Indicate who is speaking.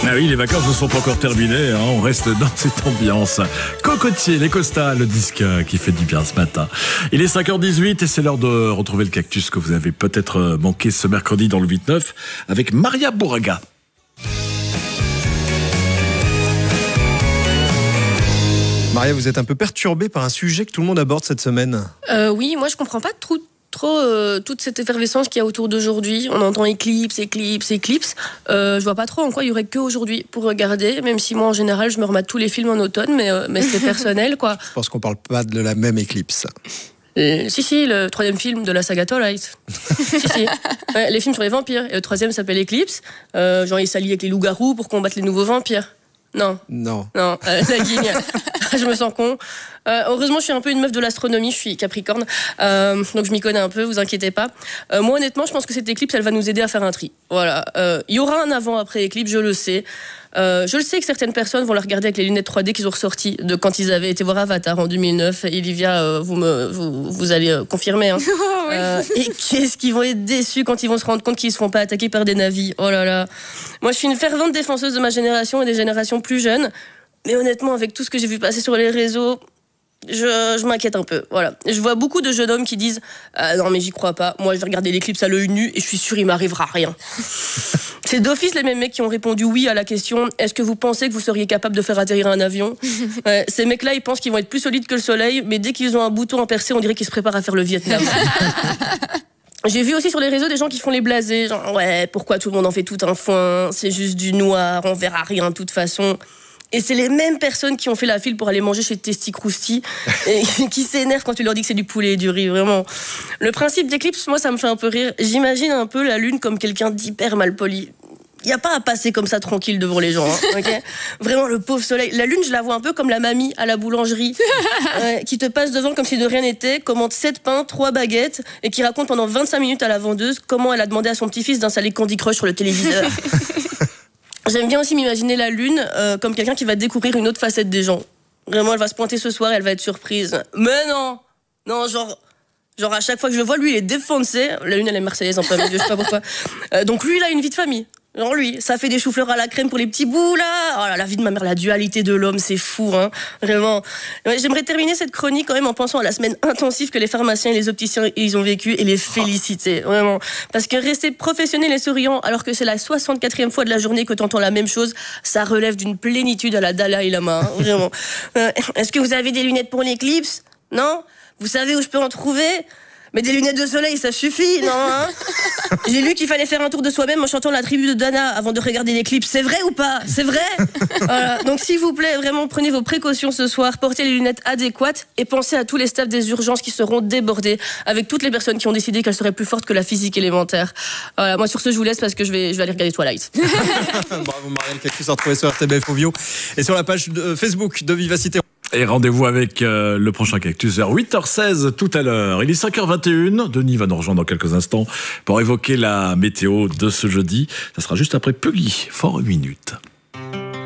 Speaker 1: Ah oui, les vacances ne sont pas encore terminées, hein, on reste dans cette ambiance. Cocotier, les Costas, le disque qui fait du bien ce matin. Il est 5h18 et c'est l'heure de retrouver le cactus que vous avez peut-être manqué ce mercredi dans le 8-9 avec Maria Bouraga.
Speaker 2: Maria, vous êtes un peu perturbée par un sujet que tout le monde aborde cette semaine.
Speaker 3: Oui, moi je comprends pas trop toute cette effervescence qu'il y a autour d'aujourd'hui. On entend éclipse. Je vois pas trop en quoi il y aurait que aujourd'hui pour regarder, même si moi en général je me remate tous les films en automne, mais c'est personnel quoi.
Speaker 2: Je pense qu'on parle pas de la même éclipse.
Speaker 3: Si, le troisième film de la saga Twilight. si. Ouais, les films sur les vampires. Et le troisième s'appelle Eclipse. Genre il s'allie avec les loups-garous pour combattre les nouveaux vampires. Non, la guigne. Je me sens con. Heureusement, je suis un peu une meuf de l'astronomie, je suis Capricorne, donc je m'y connais un peu, vous inquiétez pas. Moi, honnêtement, je pense que cette éclipse, elle va nous aider à faire un tri. Voilà. Il y aura un avant-après éclipse, je le sais. Je le sais que certaines personnes vont la regarder avec les lunettes 3D qu'ils ont ressorties de quand ils avaient été voir Avatar en 2009. Olivia, vous allez confirmer. Hein.
Speaker 4: Oui.
Speaker 3: Et qu'est-ce qu'ils vont être déçus quand ils vont se rendre compte qu'ils ne se font pas attaquer par des navis. Oh là là. Moi, je suis une fervente défenseuse de ma génération et des générations plus jeunes. Mais honnêtement, avec tout ce que j'ai vu passer sur les réseaux, je m'inquiète un peu. Voilà. Je vois beaucoup de jeunes hommes qui disent non mais j'y crois pas, moi je vais regarder l'éclipse à l'œil nu et je suis sûr il m'arrivera rien. C'est d'office les mêmes mecs qui ont répondu oui à la question est-ce que vous pensez que vous seriez capable de faire atterrir un avion. Ces mecs-là ils pensent qu'ils vont être plus solides que le soleil, mais dès qu'ils ont un bouton à percer on dirait qu'ils se préparent à faire le Vietnam. J'ai vu aussi sur les réseaux des gens qui font les blasés, genre ouais pourquoi tout le monde en fait tout un foin, c'est juste du noir, on verra rien de toute façon. Et c'est les mêmes personnes qui ont fait la file pour aller manger chez Testi Crousti et qui s'énervent quand tu leur dis que c'est du poulet et du riz, vraiment. Le principe d'éclipse, moi, ça me fait un peu rire. J'imagine un peu la lune comme quelqu'un d'hyper malpoli. Il n'y a pas à passer comme ça tranquille devant les gens. Hein, okay. Vraiment, le pauvre soleil. La lune, je la vois un peu comme la mamie à la boulangerie qui te passe devant comme si de rien n'était, commande 7 pains, 3 baguettes et qui raconte pendant 25 minutes à la vendeuse comment elle a demandé à son petit-fils d'installer Candy Crush sur le téléviseur. J'aime bien aussi m'imaginer la lune comme quelqu'un qui va découvrir une autre facette des gens. Vraiment, elle va se pointer ce soir et elle va être surprise. Mais non, genre à chaque fois que je le vois, lui, il est défoncé. La lune, elle est marseillaise en premier lieu, je sais pas pourquoi. Donc lui, il a une vie de famille. Genre lui, ça fait des choux-fleurs à la crème pour les petits bouts, là. Oh là, la vie de ma mère, la dualité de l'homme, c'est fou, hein. Vraiment. Ouais, j'aimerais terminer cette chronique quand même en pensant à la semaine intensive que les pharmaciens et les opticiens, ils ont vécu et les féliciter, vraiment. Parce que rester professionnel et souriant alors que c'est la 64e fois de la journée que t'entends la même chose, ça relève d'une plénitude à la Dalai Lama, hein, vraiment. Est-ce que vous avez des lunettes pour l'éclipse? Non? Vous savez où je peux en trouver? Mais des lunettes de soleil, ça suffit, non hein? J'ai lu qu'il fallait faire un tour de soi-même en chantant la tribu de Dana avant de regarder l'éclipse. C'est vrai ou pas? C'est vrai? Voilà. Donc s'il vous plaît, vraiment prenez vos précautions ce soir, portez les lunettes adéquates et pensez à tous les staffs des urgences qui seront débordés avec toutes les personnes qui ont décidé qu'elles seraient plus fortes que la physique élémentaire. Voilà, moi sur ce je vous laisse parce que je vais aller regarder Twilight.
Speaker 2: Bravo Maria, le cactus à retrouver sur RTBF Ovio et sur la page de Facebook de Vivacité.
Speaker 1: Et rendez-vous avec le prochain cactus vers 8h16 tout à l'heure. Il est 5h21. Denis va nous rejoindre dans quelques instants pour évoquer la météo de ce jeudi. Ça sera juste après Puggy, fort 1 minute.